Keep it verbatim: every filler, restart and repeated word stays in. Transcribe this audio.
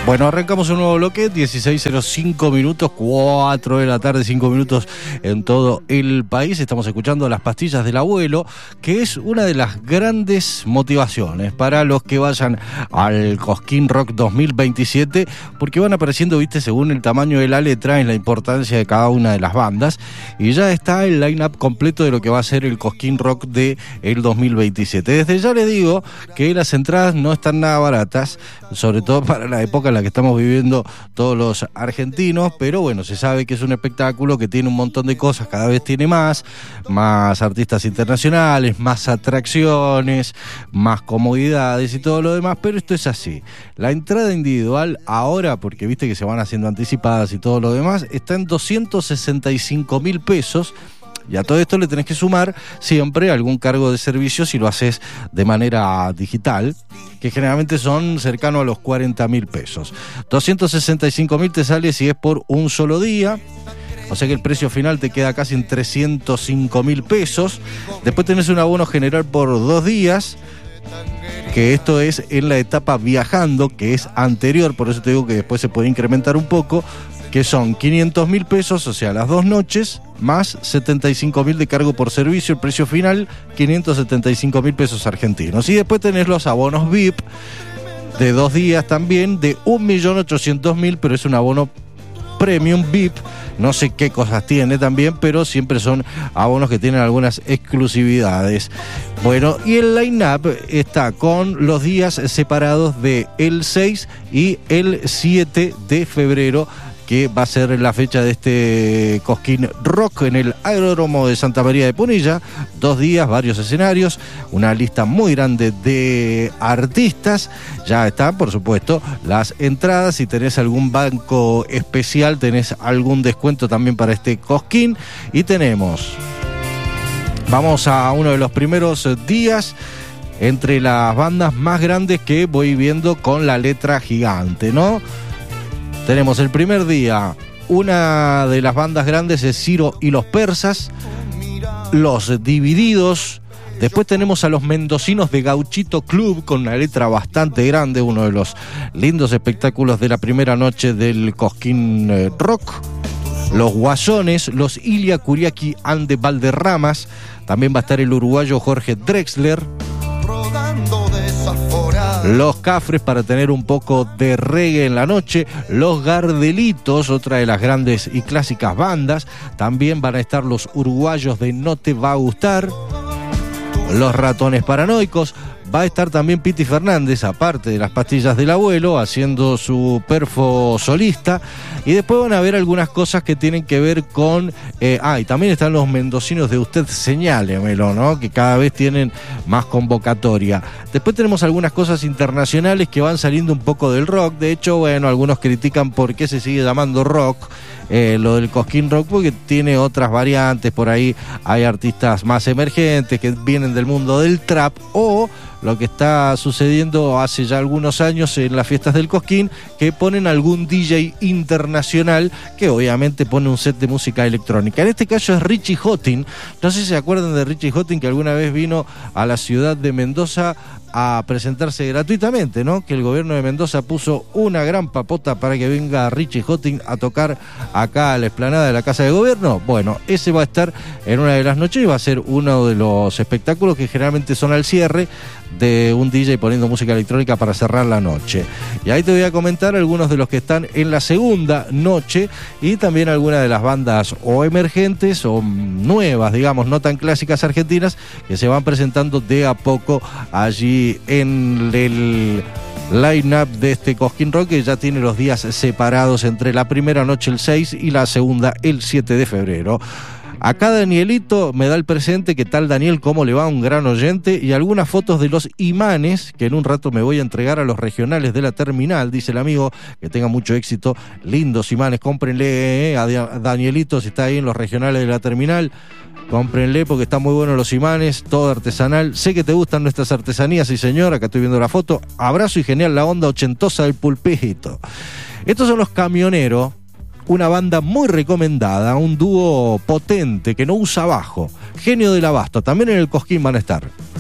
Bueno, arrancamos un nuevo bloque, dieciséis cero cinco minutos, cuatro de la tarde, cinco minutos en todo el país. Estamos escuchando Las Pastillas del Abuelo, que es una de las grandes motivaciones para los que vayan al Cosquín Rock dos mil veintisiete, porque van apareciendo, viste, según el tamaño de la letra, en la importancia de cada una de las bandas, y ya está el line-up completo de lo que va a ser el Cosquín Rock de el dos mil veintisiete. Desde ya les digo que las entradas no están nada baratas, sobre todo para la época en la que estamos viviendo todos los argentinos, pero bueno, se sabe que es un espectáculo que tiene un montón de cosas, cada vez tiene más, más artistas internacionales, más atracciones, más comodidades y todo lo demás, pero esto es así. La entrada individual ahora, porque viste que se van haciendo anticipadas y todo lo demás, está en doscientos sesenta y cinco mil pesos. Y a todo esto le tenés que sumar siempre algún cargo de servicio si lo haces de manera digital, que generalmente son cercanos a los cuarenta mil pesos. doscientos sesenta y cinco mil te sale si es por un solo día, o sea que el precio final te queda casi en trescientos cinco mil pesos. Después tenés un abono general por dos días, que esto es en la etapa viajando, que es anterior, por eso te digo que después se puede incrementar un poco, que son quinientos mil pesos, o sea, las dos noches, más setenta y cinco mil de cargo por servicio, el precio final, quinientos setenta y cinco mil pesos argentinos. Y después tenés los abonos V I P de dos días también, de un millón ochocientos mil, pero es un abono premium V I P, no sé qué cosas tiene también, pero siempre son abonos que tienen algunas exclusividades. Bueno, y el line-up está con los días separados de el seis y el siete de febrero, que va a ser la fecha de este Cosquín Rock en el Aeródromo de Santa María de Punilla. Dos días, varios escenarios, una lista muy grande de artistas. Ya están, por supuesto, las entradas. Si tenés algún banco especial, tenés algún descuento también para este Cosquín. Y tenemos, vamos a uno de los primeros días, entre las bandas más grandes que voy viendo con la letra gigante, ¿no? Tenemos el primer día, una de las bandas grandes es Ciro y los Persas, Los Divididos. Después tenemos a los mendocinos de Gauchito Club con una letra bastante grande, uno de los lindos espectáculos de la primera noche del Cosquín eh, Rock. Los Guasones, los Ilia Curiaki and de Valderramas. También va a estar el uruguayo Jorge Drexler. Los Cafres, para tener un poco de reggae en la noche. Los Gardelitos, otra de las grandes y clásicas bandas. También van a estar los uruguayos de No Te Va a Gustar. Los Ratones Paranoicos. Va a estar también Piti Fernández, aparte de Las Pastillas del Abuelo, haciendo su perfo solista. Y después van a ver algunas cosas que tienen que ver con... Eh, ah, y también están los mendocinos de Usted Señálemelo, ¿no? Que cada vez tienen más convocatoria. Después tenemos algunas cosas internacionales que van saliendo un poco del rock. De hecho, bueno, algunos critican por qué se sigue llamando rock. Eh, lo del Cosquín Rock, porque tiene otras variantes. Por ahí hay artistas más emergentes que vienen del mundo del trap, o lo que está sucediendo hace ya algunos años en las fiestas del Cosquín, que ponen algún D J internacional que obviamente pone un set de música electrónica. En este caso es Richie Hottin. No sé si se acuerdan de Richie Hottin, que alguna vez vino a la ciudad de Mendoza a presentarse gratuitamente, ¿no? Que el gobierno de Mendoza puso una gran papota para que venga Richie Hottin a tocar acá a la explanada de la Casa de Gobierno. Bueno, ese va a estar en una de las noches y va a ser uno de los espectáculos que generalmente son al cierre, de un D J poniendo música electrónica para cerrar la noche. Y ahí te voy a comentar algunos de los que están en la segunda noche, y también algunas de las bandas o emergentes o nuevas, digamos, no tan clásicas argentinas, que se van presentando de a poco allí en el line-up de este Cosquín Rock, que ya tiene los días separados entre la primera noche el seis y la segunda el siete de febrero. Acá Danielito me da el presente. ¿Qué tal, Daniel? ¿Cómo le va? Un gran oyente. Y algunas fotos de los imanes que en un rato me voy a entregar a los regionales de la terminal, dice el amigo. Que tenga mucho éxito. Lindos imanes, cómprenle eh, a Danielito si está ahí en los regionales de la terminal. Cómprenle porque están muy buenos los imanes, todo artesanal. Sé que te gustan nuestras artesanías, sí señor. Acá estoy viendo la foto. Abrazo y genial la onda ochentosa del pulpejito. Estos son los Camioneros. Una banda muy recomendada, un dúo potente que no usa bajo. Genio del Abasto, también en el Cosquín van a estar.